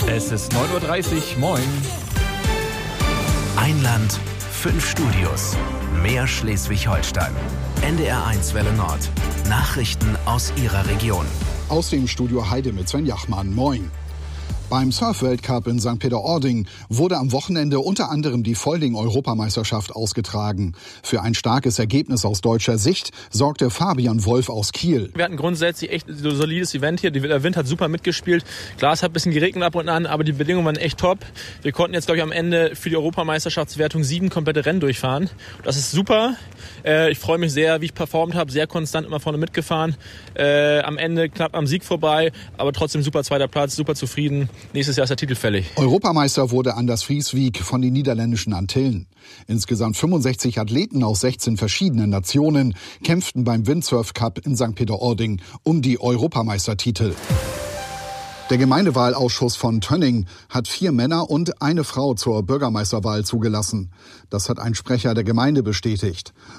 Es ist 9:30 Uhr, moin. Ein Land, 5 Studios, mehr Schleswig-Holstein. NDR1 Welle Nord. Nachrichten aus Ihrer Region. Aus dem Studio Heide mit Sven Jachmann. Moin. Beim Surf-Weltcup in St. Peter-Ording wurde am Wochenende unter anderem die Folding-Europameisterschaft ausgetragen. Für ein starkes Ergebnis aus deutscher Sicht sorgte Fabian Wolf aus Kiel. Wir hatten grundsätzlich echt so ein solides Event hier. Der Wind hat super mitgespielt. Klar, es hat ein bisschen geregnet ab und an, aber die Bedingungen waren echt top. Wir konnten jetzt, glaube ich, am Ende für die Europameisterschaftswertung 7 komplette Rennen durchfahren. Das ist super. Ich freue mich sehr, wie ich performt habe. Sehr konstant immer vorne mitgefahren. Am Ende knapp am Sieg vorbei, aber trotzdem super zweiter Platz, super zufrieden. Nächstes Jahr ist der Titel fällig. Europameister wurde Anders Vrieswijk von den niederländischen Antillen. Insgesamt 65 Athleten aus 16 verschiedenen Nationen kämpften beim Windsurf Cup in St. Peter-Ording um die Europameistertitel. Der Gemeindewahlausschuss von Tönning hat 4 Männer und eine Frau zur Bürgermeisterwahl zugelassen. Das hat ein Sprecher der Gemeinde bestätigt.